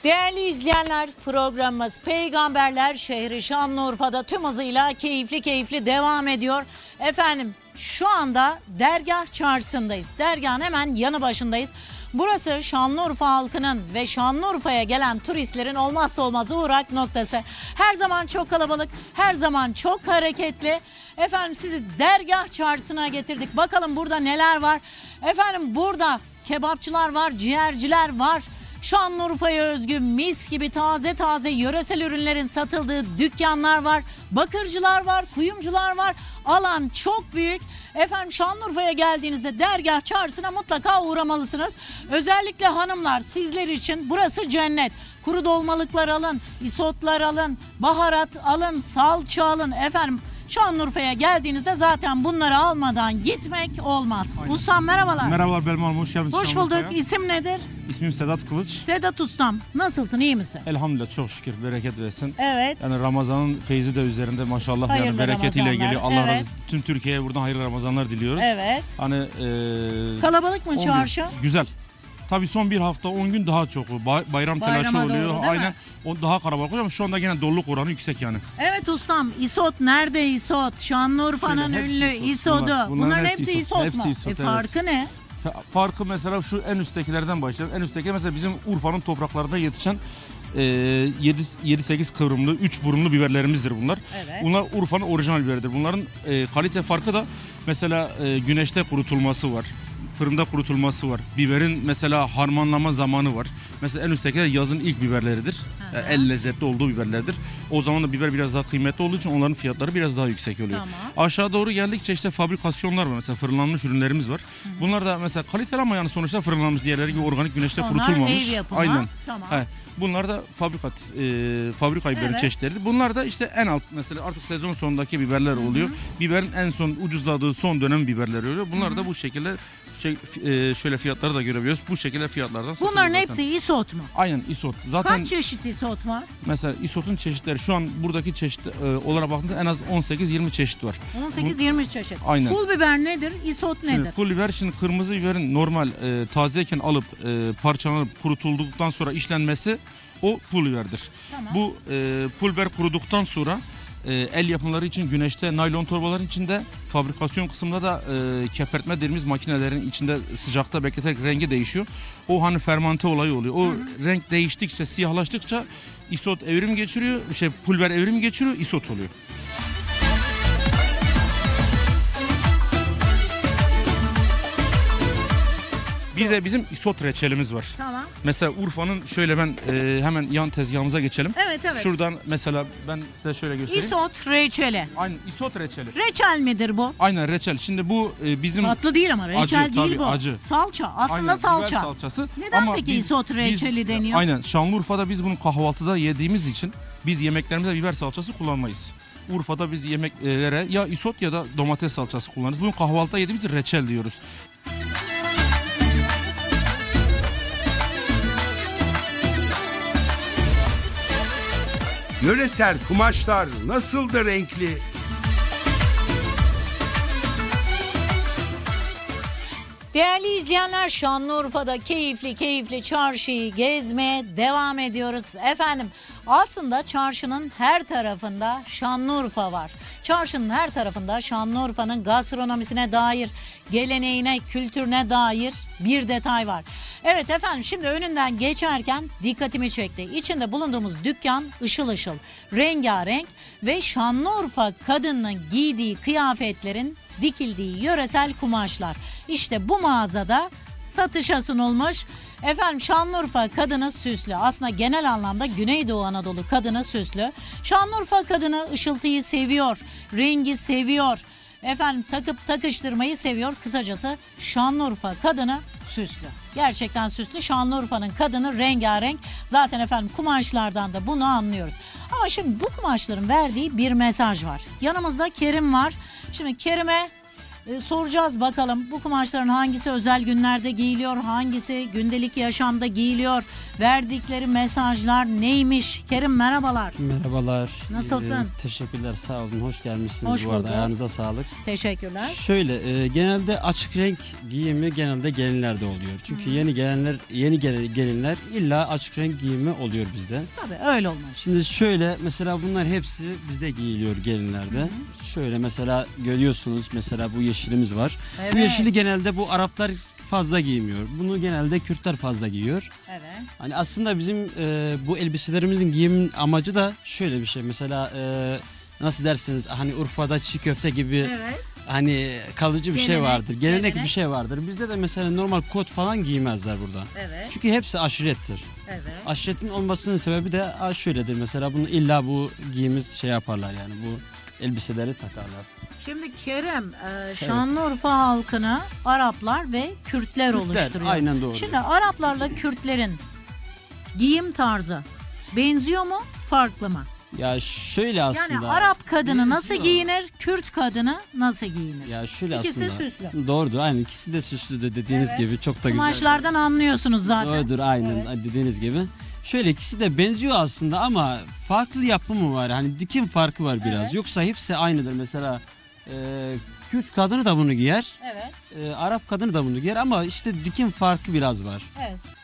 Değerli izleyenler, programımız Peygamberler şehri Şanlıurfa'da tüm hızıyla keyifli devam ediyor. Efendim şu anda Dergah Çarşısı'ndayız. Dergahın hemen yanı başındayız. Burası Şanlıurfa halkının ve Şanlıurfa'ya gelen turistlerin olmazsa olmaz uğrak noktası. Her zaman çok kalabalık, her zaman çok hareketli. Efendim sizi Dergah Çarşısı'na getirdik. Bakalım burada neler var. Efendim burada kebapçılar var, ciğerciler var. Şanlıurfa'ya özgü mis gibi taze yöresel ürünlerin satıldığı dükkanlar var. Bakırcılar var, kuyumcular var. Alan çok büyük. Efendim Şanlıurfa'ya geldiğinizde Dergah Çarşısı'na mutlaka uğramalısınız. Özellikle hanımlar, sizler için burası cennet. Kuru dolmalıklar alın, isotlar alın, baharat alın, salça alın. Efendim Şanlıurfa'ya geldiğinizde zaten bunları almadan gitmek olmaz. Aynen. Ustam merhabalar. Merhabalar Belma Hanım, hoş geldiniz. Hoş bulduk. İsim nedir? İsmim Sedat Kılıç. Sedat Ustam. Nasılsın? İyi misin? Elhamdülillah, çok şükür, bereket versin. Evet. Yani Ramazan'ın feyzi de üzerinde maşallah, Hayırlı yani bereketiyle Ramazanlar, geliyor. Allah evet. razı, tüm Türkiye'ye buradan hayırlı Ramazanlar diliyoruz. Evet. Hani Kalabalık mı 10 gün- çarşı? Güzel. Tabii son bir hafta 10 gün daha çok bayram telaşı Bayrama oluyor. doğru, değil Aynen. mi? O daha kalabalık oluyor ama şu anda gene doluluk oranı yüksek yani. Evet ustam. İsot nerede isot? Şanlıurfa'nın Şöyle, hepsi ünlü isot. isodu. Bunların hepsi hepsi isot isot. mu? Hepsi isot, evet. Farkı ne? Farkı mesela şu en üsttekilerden başlayalım. En üstteki mesela bizim Urfa'nın topraklarında yetişen 7-8 kıvrımlı, 3 burunlu biberlerimizdir bunlar. Evet. Bunlar Urfa'nın orijinal biberidir. Bunların kalite farkı da mesela güneşte kurutulması var. Fırında kurutulması var. Biberin mesela harmanlama zamanı var. Mesela en üsttekiler yazın ilk biberleridir. En lezzetli olduğu biberlerdir. O zaman da biber biraz daha kıymetli olduğu için onların fiyatları biraz daha yüksek oluyor. Tamam. Aşağı doğru geldikçe işte fabrikasyonlar var. Mesela fırınlanmış ürünlerimiz var. Bunlar da mesela kaliteli ama yani sonuçta fırınlanmış, diğerleri gibi organik güneşte Onlar kurutulmamış. ev yapımı. Aynen. Tamam. He. Bunlar da fabrika biberin Evet. çeşitleridir. Bunlar da işte en alt mesela artık sezon sonundaki biberler oluyor. Biberin en son ucuzladığı son dönem biberleri oluyor. Bunlar da bu şekilde şöyle fiyatları da görebiliyoruz. Bu şekilde fiyatlardan satılıyor Bunların zaten. hepsi isot mu? Aynen isot. Zaten Kaç çeşit isot var? mesela isotun çeşitleri şu an buradaki çeşit olarak baktığınızda en az 18-20 çeşit var. 18-20 çeşit. Aynen. Pul biber nedir? Isot Şimdi nedir? pul biber, şimdi kırmızı biberin normal tazeyken alıp parçalanıp kurutulduktan sonra işlenmesi o pul biberdir. Tamam. Bu pul biber kuruduktan sonra el yapımları için güneşte naylon torbaların içinde, fabrikasyon kısmında da kepertme dediğimiz makinelerin içinde sıcakta bekleterek rengi değişiyor. O hani fermante olayı oluyor. O renk değiştikçe, siyahlaştıkça isot evrim geçiriyor. Pul biber evrim geçiriyor, isot oluyor. Bir de bizim isot reçelimiz var. Tamam. Mesela Urfa'nın şöyle ben hemen yan tezgahımıza geçelim. Evet. Şuradan mesela ben size şöyle göstereyim. Isot reçeli. Aynen isot reçeli. Reçel midir bu? Aynen reçel. Şimdi bu bizim Tatlı değil ama reçel Acı, değil tabii, bu. acı. Salça. Aslında aynen, salça. biber salçası. Neden Ama peki isot reçeli deniyor? Aynen Şanlıurfa'da biz bunu kahvaltıda yediğimiz için biz yemeklerimizde biber salçası kullanmayız. Urfa'da biz yemeklere ya isot ya da domates salçası kullanırız. Bunu kahvaltıda yediğimiz için reçel diyoruz. Yöresel kumaşlar nasıl da renkli. Değerli izleyenler, Şanlıurfa'da keyifli çarşıyı gezmeye devam ediyoruz. Efendim aslında çarşının her tarafında Şanlıurfa var. Çarşının her tarafında Şanlıurfa'nın gastronomisine dair, geleneğine, kültürüne dair bir detay var. Evet efendim, şimdi önünden geçerken dikkatimi çekti. İçinde bulunduğumuz dükkan ışıl ışıl, rengarenk ve Şanlıurfa kadının giydiği kıyafetlerin dikildiği yöresel kumaşlar. İşte bu mağazada satışa sunulmuş. Efendim Şanlıurfa kadını süslü. Aslında genel anlamda Güneydoğu Anadolu kadını süslü. Şanlıurfa kadını ışıltıyı seviyor, rengi seviyor. Efendim takıp takıştırmayı seviyor. Kısacası Şanlıurfa kadını süslü. Gerçekten süslü. Şanlıurfa'nın kadını rengarenk. Zaten efendim kumaşlardan da bunu anlıyoruz. Ama şimdi bu kumaşların verdiği bir mesaj var. Yanımızda Kerim var. Şimdi Kerim'e Soracağız bakalım bu kumaşların hangisi özel günlerde giyiliyor, hangisi gündelik yaşamda giyiliyor, verdikleri mesajlar neymiş? Kerim merhabalar. Merhabalar. Nasılsın? Teşekkürler, sağ olun. Hoş gelmişsiniz Hoş bu arada. bulduk. Ayağınıza sağlık. Teşekkürler. Şöyle, genelde açık renk giyimi genelde gelinlerde oluyor. Çünkü yeni gelinler illa açık renk giyimi oluyor bizde. Tabii öyle olmaz. Şimdi şöyle mesela bunlar hepsi bizde giyiliyor gelinlerde. Şöyle mesela görüyorsunuz mesela bu yeşilimiz var. Evet. Bu yeşili genelde bu Araplar fazla giymiyor. Bunu genelde Kürtler fazla giyiyor. Evet. Hani aslında bizim bu elbiselerimizin giyim amacı da şöyle bir şey. Mesela nasıl dersiniz hani Urfa'da çiğ köfte gibi Evet. hani kalıcı bir şey Gelenek, vardır. Gelenek gelenek. bir şey vardır. Bizde de mesela normal kot falan giymezler burada. Evet. Çünkü hepsi aşirettir. Evet. Aşiretin olmasının sebebi de şöyledir. Mesela bunu illa bu giyimiz şey yaparlar yani bu elbiseleri takarlar. Şimdi Kerem, Şanlıurfa halkını Araplar ve Kürtler oluşturuyor. Aynen doğru. Şimdi Araplarla Kürtlerin giyim tarzı benziyor mu, farklı mı? Ya şöyle aslında. Yani Arap kadını nasıl benziyor. giyinir, Kürt kadını nasıl giyinir? Ya şöyle İkisi de aslında. süslü. Doğrudur. Aynen ikisi de süslüdür dediğiniz Evet. gibi çok da güzel. Kumaşlardan anlıyorsunuz zaten. Doğrudur aynen dediğiniz gibi. Şöyle ikisi de benziyor aslında ama farklı yapımı var. Hani dikim farkı var biraz. Evet. Yoksa hepsi aynıdır. Mesela Kürt kadını da bunu giyer. Evet. Arap kadını da bunu giyer ama işte dikim farkı biraz var. Evet.